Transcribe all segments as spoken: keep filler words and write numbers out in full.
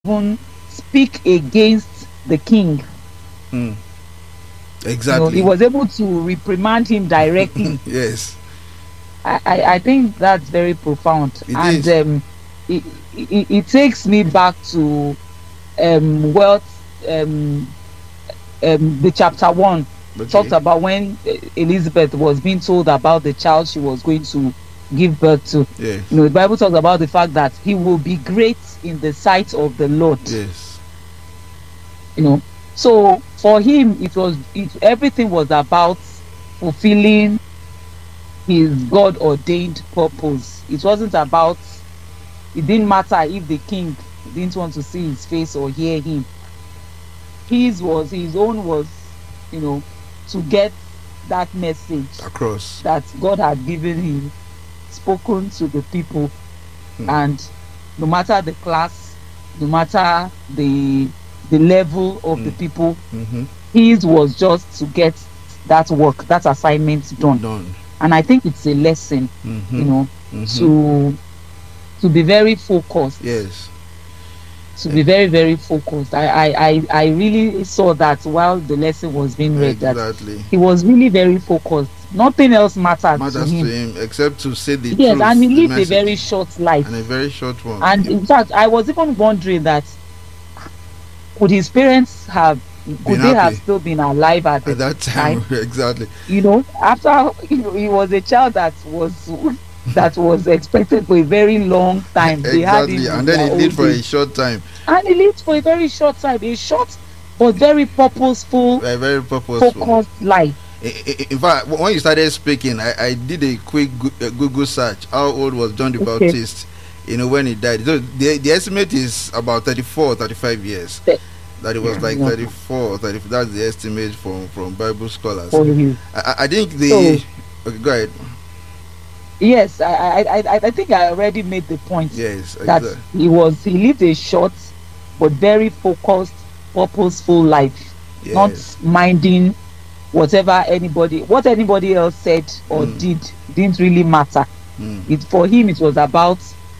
even speak against the king. Mm. You know, he Exactly. was able to reprimand him directly. Yes, I, I, I think that's very profound, it and is. um, it, it, it takes me back to um, wealth. Um, um, the chapter one talked Okay. about when uh, Elizabeth was being told about the child she was going to give birth to. Yes. You know, the Bible talks about the fact that he will be great in the sight of the Lord. Yes. You know, so for him, it was it everything was about fulfilling his God ordained purpose. It wasn't about, it didn't matter if the king didn't want to see his face or hear him. His was his own was, you know, to get that message Across. that God had given him, spoken to the people, Hmm. and no matter the class, no matter the the level of the Hmm. people, Mm-hmm. his was just to get that work, that assignment done. Done. And I think it's a lesson, Mm-hmm. you know, Mm-hmm. to to be very focused, Yes. to E- be very very focused. I I I, I really saw that while the lesson was being read, that exactly. he was really very focused. Nothing else mattered to Matters to him. him except to say the Yes, and he truth, the lived a message, very short and a life. very short one. And in fact, I was even wondering that could his parents have, Been could they have happy still been alive at at the that time. time? Exactly. You know, after, you know, he was a child that was that was expected for a very long time. They had Exactly. him in And then their he lived old for a age, short time. and he lived for a very short time, a short but very purposeful, Uh, very purposeful. focused life. I- I- In fact, when you started speaking, I, I did a quick Goo- uh, Google search. How old was John the Okay. Baptist? You know, when he died. So the, the estimate is about thirty-four, thirty-five years. The- That it was like no, thirty-four, thirty. That's the estimate from, from Bible scholars. for you. I, I I think So the. Okay, go ahead. yes, I, I I I I think I already made the point Yes, that exactly. he was he lived a short but very focused, purposeful life, not Yes. minding whatever anybody what anybody else said or Mm, did didn't really matter. mm. It for him it was about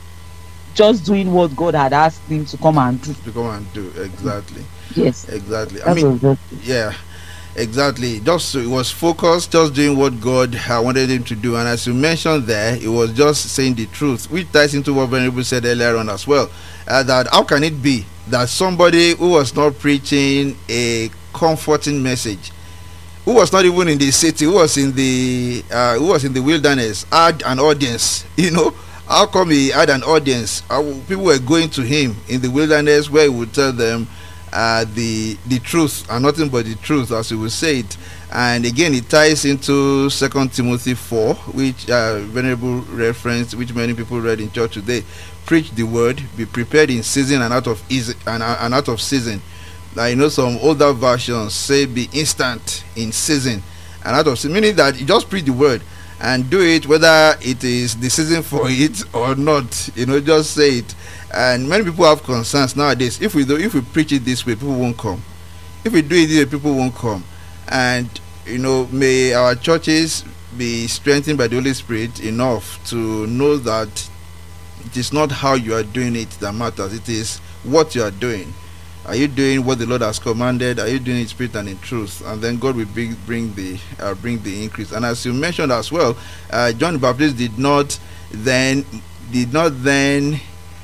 just doing what God had asked him to come and do. To come and do exactly, Yes, exactly. I that mean, was just it. yeah, exactly. Just it was focused, just doing what God uh, wanted him to do. And as you mentioned there, it was just saying the truth, which ties into what Venerable said earlier on as well. Uh, that how can it be that somebody who was not preaching a comforting message, who was not even in the city, who was in the uh, who was in the wilderness, had an audience? You know, how come he had an audience? How, people were going to him in the wilderness, where he would tell them uh, the the truth and nothing but the truth, as he would say it. And again, it ties into Second Timothy four, which uh, Venerable reference, which many people read in church today. Preach the word, be prepared in season and out of easy, and, and out of season. Now, you know, some older versions say be instant in season and out of season, meaning that you just preach the word and do it whether it is the season for it or not. You know, just say it. And many people have concerns nowadays. If we do, if we preach it this way, people won't come. If we do it this way, people won't come. And you know, may our churches be strengthened by the Holy Spirit enough to know that it is not how you are doing it that matters. It is what you are doing. Are you doing what the Lord has commanded? Are you doing it in spirit and in truth? And then God will bring, bring the uh, bring the increase. And as you mentioned as well, uh, John the Baptist did not then did not then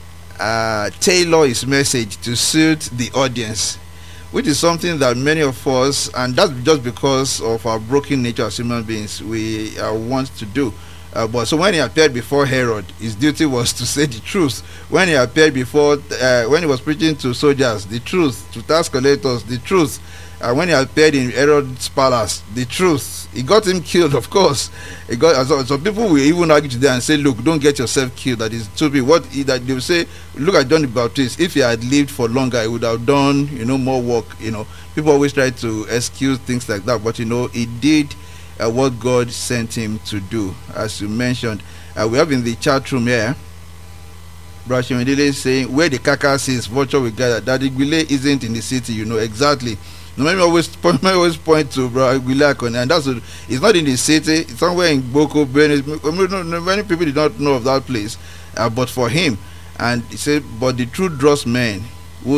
uh, tailor his message to suit the audience, which is something that many of us, and that's just because of our broken nature as human beings, we uh, want to do. Uh, but so when he appeared before Herod, his duty was to say the truth. When he appeared before, uh, when he was preaching to soldiers, the truth. To tax collectors, the truth. Uh, when he appeared in Herod's palace, the truth. He got him killed, of course. He got so, so people will even argue today and say, "Look, don't get yourself killed." That is to be what he, that they will say. Look at John the Baptist. If he had lived for longer, he would have done, you know, more work. You know, people always try to excuse things like that, but you know, he did Uh, what God sent him to do, as you mentioned. Uh, we have in the chat room here, Brashimidele saying, where the carcass is, vulture will gather. That Igwile isn't in the city, you know, exactly. No, let me always point, let me always point to Bro Igwile, and that's what, it's not in the city, it's somewhere in Boko, Benin. Many people did not know of that place, uh, but for him, and he said, but the truth draws men.